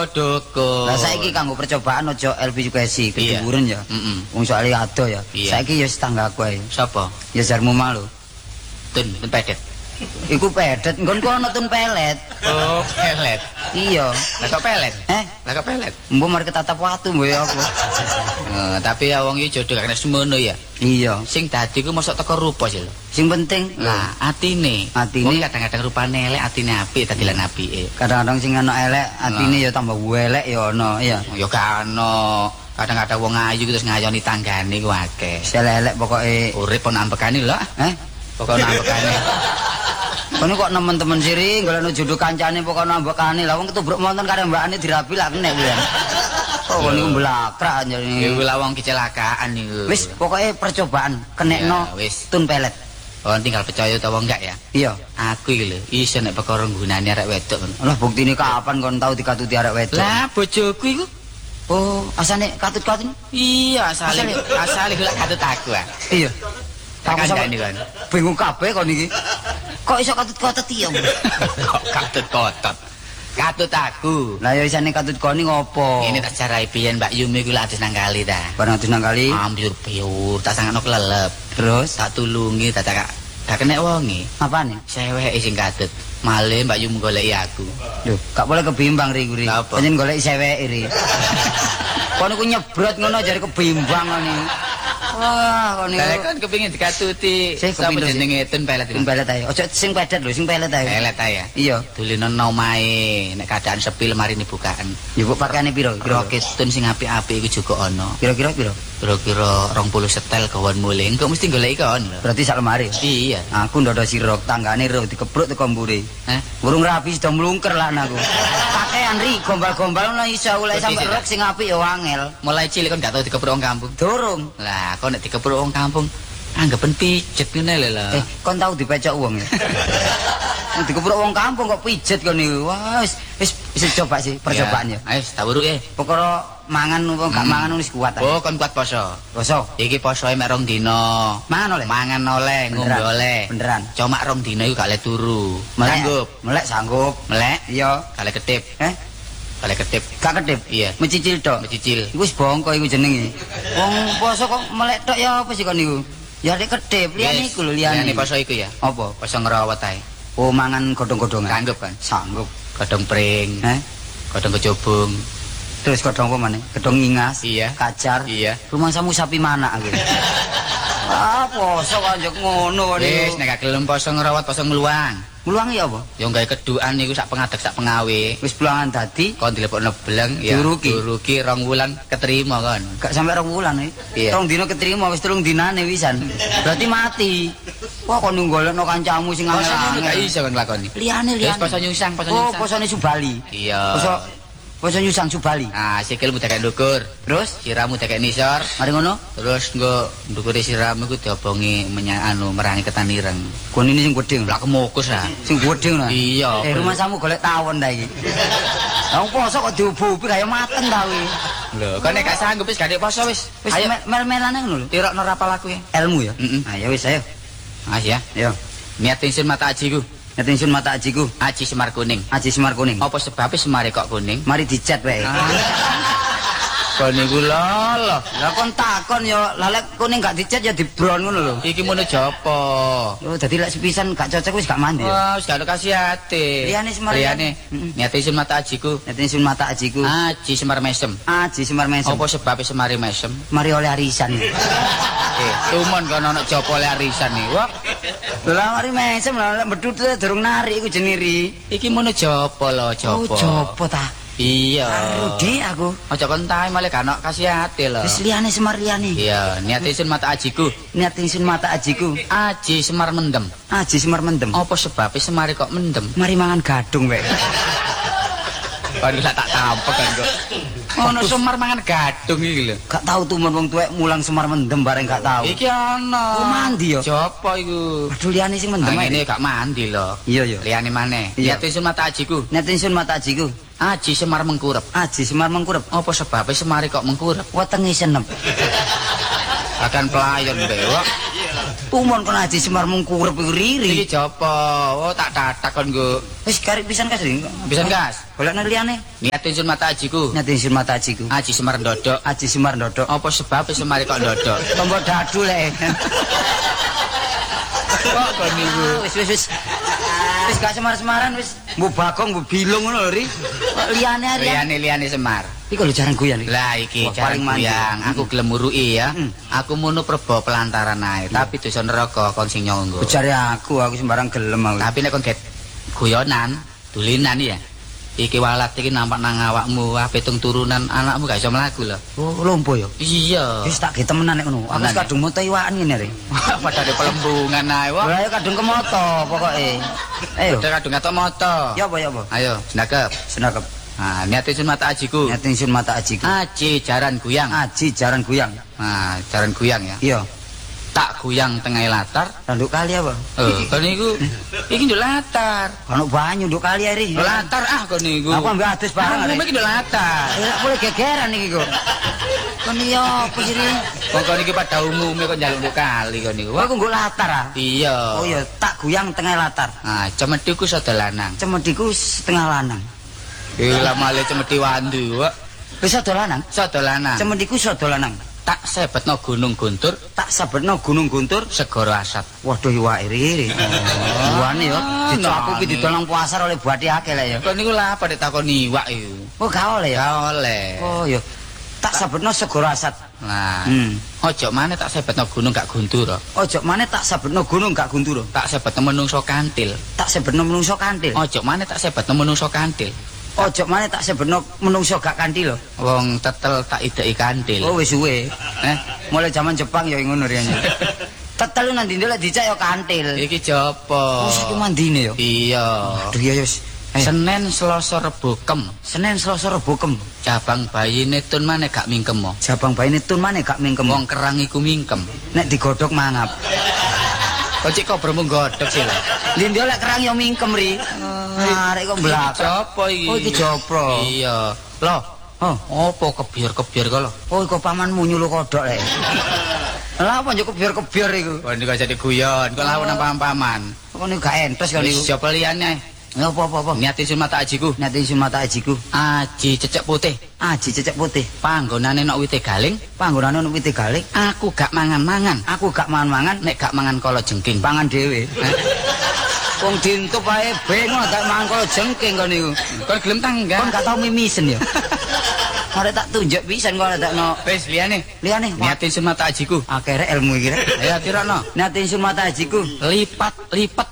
Oh, dukun. Lah saiki kanggo percobaan aja LPUKSI keduwuren ya. Wong soalé ado ya. Saiki ya tanggaku ae. Sapa? Ya jarmu malu. Tun pedet. Iku pedet, nggonku ana tun pelet. Oh, pelet. Iya. Lah kok pelet? Lah kok pelet? Mbok mari ketatap watu mbok ya apa. Tapi ya wong iki jodoh gak kena semono ya. Iya. Sing dadi ku mosok teko rupa sih lho. Sing penting lah atine. Wong kadang-kadang rupane elek atine apik dadilan apike. Kadang-kadang sing ana elek atine ya tambah elek ya ana ya. Ya gak ana. Kadang-kadang wong ayu terus ngayoni tanggane ku akeh. Elek pokoke urip pon ambekane lho. Pokoke ambekane. Kono kok nemen-temen siri golekno jodoh kancane pokoke ambekane. Lah wong ketubruk monten karo mbakane dirapi lak kena kuwi. Oh niku mblakrak jane. Iku lah wong kecelakaan niku. Wis pokoke percobaan kenekno tun pelet. Oh tinggal percaya utawa enggak ya? Iya. Aku iki lho iso nek perkara nggunane arek wedok ngono. Lah buktine kapan kon tau dikatuti arek wedok? Lah bojoku iku. Oh, asane katut-katut? Iya, asale golek katut aku ah. Iya. Tak kandhani kon. Bingung kabeh kon iki. Kok iso katut-katut iya? Kok katut-katut? Katut aku. Lah ya isane katut koni ngopo? Ini tak carai piyen Mbak Yumi ku lak adus nang kali ta. Barang adus nang kali? Ambyur-byur, tak sangano kelelep. Terus tak tulungi tak gak kena wonge. Apane? Seweke sing katut. Male Mbak Yumi goleki aku. Lho, gak boleh kebimbang ri kuri. Panjen goleki seweke ri. Kono ku nyebrot ngono jare kebimbang ngene. Wah, kono kan kepengin dikatuti. Sapa jenenge tun pelet. Tun pelet ae. Ojo sing pedet lho, sing pelet ae. Pelet ae. Iya. Dolenono omahe nek keadaan sepi lemari ini bukaan. Ya kok pakaiane piro? Kira tun sing apik-apik iku juga ana. Kira-kira piro? Kira-kira 20 setel gawon mulih. Engko mesti goleki kon. Berarti sak lemari. Iya. Aku ndodo sirok tanggane ro dikebruk teko mburi. Burung rapi sudah mlungker lan aku. Pakaian ri gombal-gombal ono iso oleh sampe rok sing apik ya angel. Mulai cilik kon gak tau dikebruk wong kampung. Durung. Lah kok nek dikebruk wong kampung anggapen pijet ngene lho lho. Kon tau dipecok wong ya. Dikebruk wong kampung kok pijet kon niku. Wah wis coba sih percobaan ya. Ayo tak buruke. Pokoknya mangan apa gak mangan wis kuat. Oh kon kuat poso. Poso. Iki posoe mek 2 dina. Mangan oleh. Mangan oleh, ngombe oleh. Beneran. Cuma 2 dina iku gak le turu. Sanggup. Melek sanggup. Melek? Iya. Gak le ketip. Balik ketip. Gak ketip? Iya. Mencicil tok. Mencicil. Iku wis bongko iku jenenge. Wong poso kok melek tok ya apa sih kon niku? Ya nek ketip, liyane iku lho liyane. Liyane poso iku ya. Apa? Poso ngrawat ae. Oh mangan godhong-godhongan. Sanggup kan? Sanggup. Godhong pring. Godhong kecubung. Terus godhong apa maneh? Godhong ingas. Iya. Kacar. Iya. Rumangsamu sapi mana aku. Ah poso kok njok ngono niku. Wis nek gak gelem poso ngrawat poso ngluwang. Ngluwangi apa? Ya gawe kedukan niku sak pengadeg sak pengawe. Wis pulangan dadi kon dilepokno bleng ya. Duruki 2 wulan keterima kon. Gak sampe 2 wulan iki. 2 dina keterima wis 3 dinane wisan. Berarti mati. Wah kon nggolekno kancamu sing angel-angel. Gak iso kon lakoni. Liyane. Wis poso nyusang. Oh, posone Subali. Iya. Poso nyusang Subali. Ah, sikilmu tekek ndukur. Terus siramu tekek nisor. Mari ngono. Terus nggo ndukure siramu iku diobongi merangi ketan ireng. Kon ini sing gedhe. Lah kemokus ah. Sing gedhe nah. Iya. Rumah samu golek tawon ta iki. Lah poso kok diobo-obi kaya mateng ta kuwi. Lho, kok nek gak sanggup wis gak poso wis. Ayo mel-melane ngono lho. Tirokno rapal aku ya. Ilmu ya? Ah ya wis ayo. Mas ya. Yo. Niat ingsun mata ajiku. Niat ingsun mata ajiku. Aji Semar kuning. Aji Semar kuning. Apa sebabnya semare kok kuning? Mari dicat wae. Kon niku lho. Lah kon takon ya, lah lek kuning gak dicat ya dibron ngono lho. Iki mono jopo. Oh, dadi lek sepisan gak cocok wis gak mandi. Wah, wis gak ono kasihate. Liyane Semar. Liyane. Niat ingsun mata ajiku. Niat ingsun mata ajiku. Aji Semar mesem. Aji Semar mesem. Apa sebabnya semare mesem? Mari oleh arisan. Tumon kono ana jopo oleh arisan iki. Wah. Lah mari mesem lek medhut durung narik iku jeniri. Iki mono jopo lho, jopo. Oh, jopo ta. Iya. Rudi aku. Aja kon tae malah gak ono kasihate lho. Wis liyane Semar liyane. Iya, niat ingsun mata ajiku. Niat ingsun mata ajiku. Aji Semar mendem. Aji Semar mendem. Apa sebabnya semare kok mendem? Mari mangan gadung wae. Kan tak tampek kan kok. Ono Semar mangan gadung iki lho. Gak tau tumen wong tuwek mulang Semar mendem bareng gak tau. Iki ono. Oh mandi ya. Jopo iku? Aduh liyane sing mendem. Ngene gak mandi lho. Iya ya. Liyane maneh. Niat ingsun mata ajiku. Niat ingsun mata ajiku. Aji Semar mengkurep. Aji Semar mengkurep. Apa sebabnya semare kok mengkurep? Wetenge senep. Akan pelayon mbek. Tumon kon Haji Semar mung kurep iku riri. Iki jopo? Oh tak kon nggo. Wis karek pisan kas ring. Pisan gas. Golekno liyane. Niatin sun mata ajiku. Niatin sun mata ajiku. Haji Semar ndodok. Haji Semar ndodok. Apa sebab Semar kok ndodok? Tombo dadu lek. Kok kon niku. Wis. Wis gak semar-semaran wis. Mbok Bagong mbok Bilung ngono lho ri. Kok Liyane Semar. Iki lho jarang goyang iki. Lah iki paling goyang. Aku gelem murui ya. Aku munu prebo pelantaran ae, tapi dosa neraka kon sing nyonggo. Jare aku sembarang gelem aku. Tapi nek kon get guyonan, dulinan ya. Iki walat iki nampak nang awakmu, pitung turunan anakmu gak iso mlaku lho. Oh, lompo ya? Iya. Wis tak ge temenan nek ngono. Aku kadung moto iwakan ngene re. Padahal pelembungan ae wae. Lah ya kadung kemoto pokoke. Ayo. Kadung ngatok moto. Ya apa? Ayo, senakep. Nah, niatin sun mata ajiku. Niatin sun mata ajiku. Aji jaran guyang. Nah, jaran guyang ya. Iya. Tak guyang tengah latar. Nduk kali apa? Kon niku iki nduk latar. Ono banyu nduk kali ri. Latar kon niku. Aku ambek adus barang. Iki nduk latar. Ora boleh gegeran iki kok. Kon iya apa sih? Kon iki pada umume kok njaluk nduk kali kon niku. Aku nggo latar ah. Iya. Oh iya, tak guyang tengah latar. Nah, cemediku sada lanang. Cemediku setengah lanang. Lah male cemedi wandu kok. Wis sada lanang. Sada lanang. Cemediku sada lanang. Tak sebetno Gunung Guntur, segara asat. Waduh iwake riri. Iwane ya, dicakupi didol nang pasar oleh buati akeh lek ya. Kok niku lha pada takon iwak iku. Oh, gak oleh ya. Gak oleh. Oh ya. Tak sabetno segara asat. Nah. Ojo maneh tak sebetno gunung gak guntur. Ojo maneh tak sabetno gunung gak guntur. Tak sebetno menungso kantil. Ojo maneh tak sebetno menungso kantil. Ojo maneh tak sebetno menungso gak kantil lho. Wong tetel tak ideki kantil. Oh wis suwe. Mulai zaman Jepang ya ngono riyen. Tetel nang ndi lek dicak ya kantil. Iki jopo? Oh saiki mandine ya. Iya. Aduh ya wis. Senin Selasa Rebo Kem. Cabang bayine tun maneh gak mingkem. Wong kerang iku mingkem. Nek digodhog mangap. Kok cik kok beremu godhog sih lho. Lindho lek kerang ya mingkem ri. Arek kok blak. Jopo iki? Oh iki jopro. Iya. Loh, apa kebiar-kebiar kok lho? Oh iku pamanmu nyuluh kodhok lek. Lah apa njuk kebiar-kebiar iku? Wah niku jadi guyon, kok lawan nang paman. Kok niku gak entos kok niku. Siapa liyane? Ya apa-apa. Niatin sun mata ajiku. Aji cecek putih. Panggonane nok wite galing. Aku gak mangan-mangan. Nek gak mangan kala jengking. Pangan dhewe. Wong dientup ae bengok gak mangan kala jengking kok niku. Kon gelem tanggah. Kon gak tau mimisen ya. Arek tak tunjuk pisan kok lekno. Wis liyane. Niatin sun mata ajiku. Akhire ilmu iki rek. Ayo tirono. Niatin sun mata ajiku. Lipat.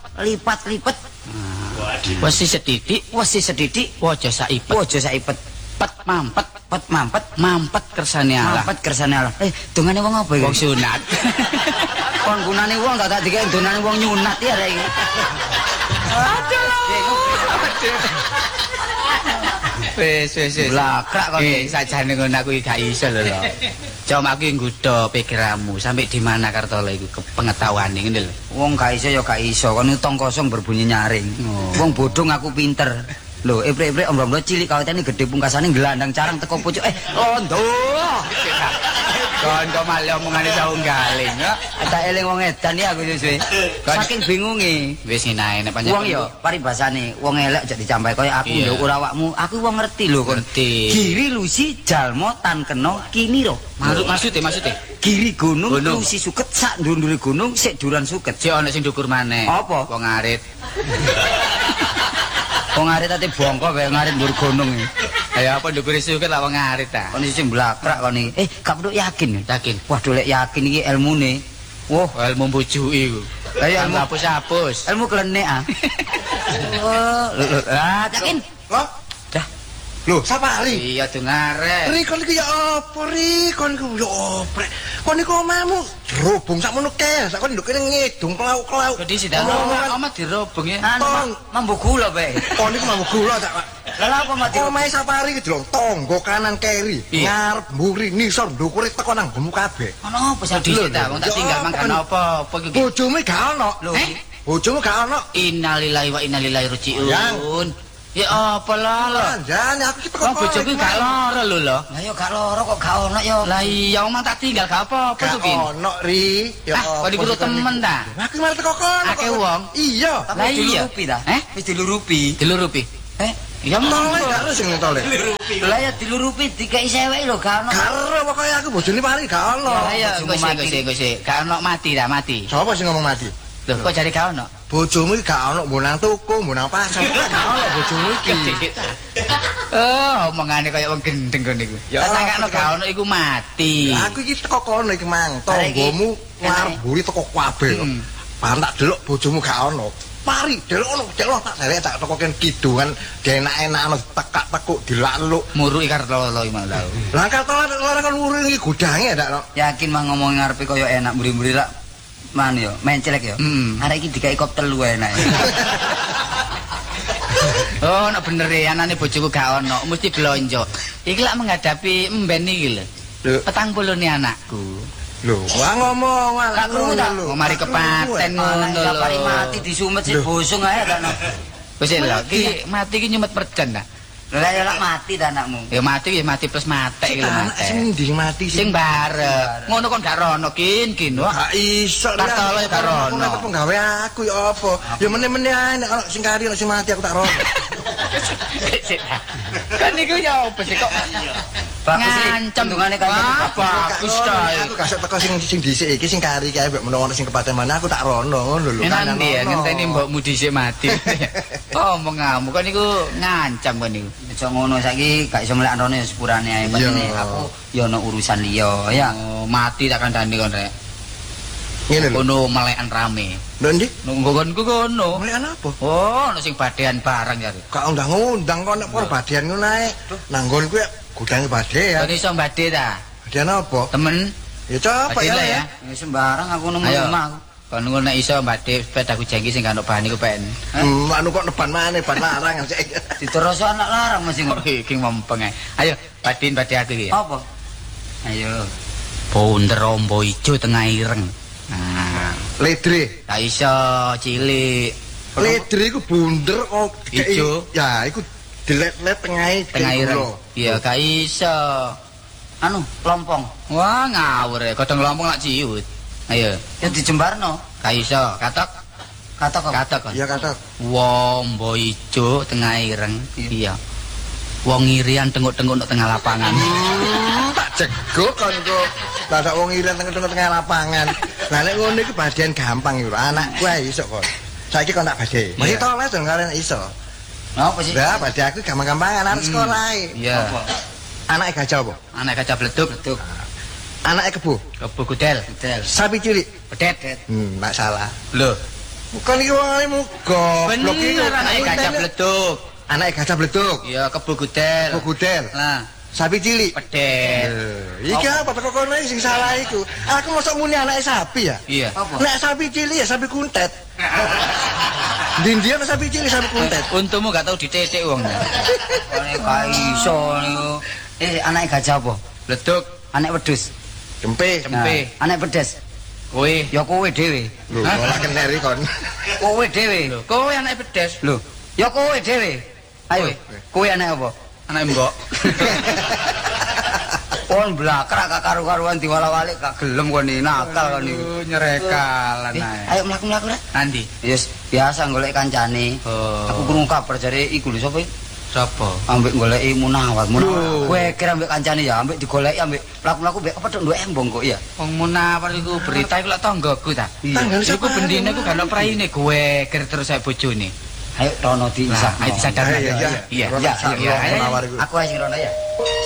Wesi sedidik, waja saipet. Pet mampet kersane Allah. Dongane wong apa iki? Wong sunat. Kon gunane wong tak dikek dongane wong nyunat ya rek iki. Wis. Blakrak kon sajane ngono aku iki gak iso lho. Cuma aku nggodho pikiranmu sampai di mana Kartolo iku pengetahuane ngene lho. Wong gak iso ya gak iso, kon tong kosong berbunyi nyaring. Wong bodho aku pinter. Lho, eprek-eprek ombo-ombo cilik kawetane gedhe pungkasane gelandang carang teko pucuk. Londo. Kondo malah omongane saung galing ya. Tak eling wong edan ya aku suwe. Saking bingunge. Wis nginae nek panjenengan. Wong ya paribasane wong elek aja dicampake kaya aku lho ora awakmu. Aku wong ngerti lho kon. Giri lusi jalma tan kena kinira. Maksudnya Giri gunung lusi suket sak ndure gunung sik duran suket. Sik ana sing ndukur maneh. Apa? Wong arit. Wong arit ate bongko wae ngarit ndur gunung iki. Ayo apa ndukur suket lak wong arit ta. Kon sing blakrak kon iki. Gak perlu yakin. Yakin. Waduh lek yakin iki ilmune. Wah, ilmu mbujuki iku. Lah ilmu hapus. Ilmu klenek ah. Oh, yakin. Loh. Dah. Loh, sapa Ri? Iya dengar. Ri kon iki ya apa Ri? Kon iku ya oprek. Kon iku omamu robong sakmono kae. Sak kon nduk kene ngedung klauk-klauk. Kok disi dah. Omah dirobong ya. Mambu gula bae. Kon iku mambu gula tak, Pak. Lah apa mati omahe Sapari iki delok tangga kanan keri. Ngarep mburi nisor ndukure teko nang nggonmu kabeh. Ono apa sih disi ta? Wong tak tinggal mangan apa iki. Bojomu gak ono. Bojomu gak ono. Innalillahi wa inna ilaihi raji'un. Ya apa lho? Jane aku ki Wong teko bojoku gak lara lho lho. Lah yo gak loro kok gak ono yo. Lah iya omong tak tinggal gak apa-apa Gak tuh Kin. ono ri. Ya Ah, kok dikutuk temen ta? Aku malah teko kono. Akeh wong. Iya. Tapi Lah iya. dilurupi ta? Wis dilurupi. Dilurupi. Ya Tole monggo. karo sing tole. Lah ya dilurupi dikeki sewek lho gak ono. Karo pokoke aku bojone paling gak ono. Lah iya Bojomu engko sik. Gak ono mati ta mati. Sapa sing ngomong mati? Lho kok jare gak ono? Bojomu iki gak ono mbok nang toko, mbok nang pasar. Gak ono bojomu iki. Oh, omongane kaya wong gendeng kene iku. Ya, Tak sangkano gak ono iku mati. Aku iki teko kono iki mang. Arek iki Tonggomu ngarburi teko kabeh. Bareng tak delok bojomu gak ono. Mari delok tak derek tak teko kene kidungan dienak-enakno tekak-tekuk dilaluk. Muruki kartolo iki mang lho. Lah lara kan urung iki godange ndak no. Yakin mah ngomong ngarepe kaya enak mburi-mburi lak man yo, mencelek yo. Arek iki dikai kop telu enak. Oh, nek bener ya anane bojoku gak ono, mesti blonjo. Iki lak menghadapi emben iki lho. 40 ni anakku. Lho, wah ngomong Gak krungu ta? Mau mari kepaten ngono lho. Mari mati disumet sik bosong ae kan. Wis lho, iki mati iki nyumet perden ta. Lah ya lak mati ta anakmu. Ya mati plus matek iki lho Anak matek. sing ndi mati Sing bareng. Ngono kok gak rono kin. Gak iso Kartolo ya gak rono. Nek penggawe aku ya apa? Ya meneh-meneh ae nek ono sing kari ono sing mati aku tak rono. Kan niku ya opo sih kok ngancem Undungane kaya bagus ta. Aku gak sok teko sing dhisik iki sing kari kae mbek menawa ono sing kepaten mana aku tak rono ngono lho. Nanti ya ngenteni mbokmu dhisik mati. Omong ngamuk kan niku ngancam kan niku. Aja ngono saiki gak iso mlek rono ya sepurane ae penting aku ya ono urusan liya ya. Oh, mati tak kandhani kon rek. Ngene lho. Kono melekan rame. Lho ndi? Nggonku kono. Mulai apa? Oh, ono sing badean barang ya. Gak undang-undang kok nek perbadian ngono ae. Nanggon kuwi gudange badean. Kon iso bade ta? Badean apa? Temen Ya coba Badhe lah ya. Ya sembarang aku nemu Ayo. omah. Kon ngono nek iso bade sepedaku jangki sing gak ono bahan iku pen. Anu kok neban maneh ban larang sik. Diterus anak larang mesti ngono. Iki ngempeng ae. Ayo, bade aku iki. Apa? Ayo. Bunder ombo ijo tengah ireng. Nah, Ledre. gak iso cilik. Ledre iku bunder kok Ijo. Ya, iku dilet-let Tengah ireng. Iya, gak iso. Anu, lompong. Wah, ngawur ya. Godhong lompong lak ciut. Ayo, Ya dijembarno. gak iso. Katok. Katok apa? Katok kon. Iya kata. Wombo ijo tengah ireng. Iya. Wong irian tenguk-tenguk nek tengah lapangan. Tak jegok kon kok. Lah sak wong iren tengah lapangan. Lah nek ngono iki badean gampang iki lho. Anakku ae iso kon. Saiki kon tak bade. Masih toles dong karen iso. Apa sih? Lah bade aku gampang-gampangan arep sekolah ae. Iya. Apa? Anake gajah apa? Anak gajah bleduk. Betul. Anake kebo. Kebo gudel. Betul. Sapi cilik. Pedet. Mak salah. Lho, Bukan iki wong ae goblok iki. bener anak gajah bleduk. Anake gajah bleduk. Iya, kebo gudel. Kebo gudel. Nah, Sapi cilik. pedet. Iki apa teko kono sing salah iku? Aku mosok muni anake sapi ya? Iya. Apa? Nek sapi cilik ya sapi kuntet. Ndi ana sapi cilik sapi kuntet. Untungmu gak tau ditetik wong. Ora gak iso niku. Anake gajah apa? Bleduk, Anak wedhus. Cempe. cempe. Anak pedes. Kowe. Ya kowe dhewe. Lho, ora keneri kon. Kowe dhewe. Lho, kowe anak pedes. Lho, ya kowe dhewe. Ayo, kowe anak apa? Anak mbok. Kon blakrak gak karu-karuan diwala-walik gak gelem kon iki nakal kon iki. Nyerekalan ae. Ayo mlaku-mlaku rek. Nanti. Yes, biasa golek kancane. Oh. Aku krungu kabar jare iku lho sapa iki? Sapa? Ambek goleki Munawar. Loh. Kowe kira ambek kancane ya, ambek digoleki ambek mlaku-mlaku mbek apa tok nduk embong kok ya. Wong Munawar iku berita iku lak tanggaku ta. Tanggane Iku sapa? bendine iku gak ono praine gue ker terus saya bojone. Ayo rono diisah. Ayo disadar. Iya, iya. Iya. Rono Iya, sak iya, rono ayo. Munawar iku. Aku ae sing rono ya.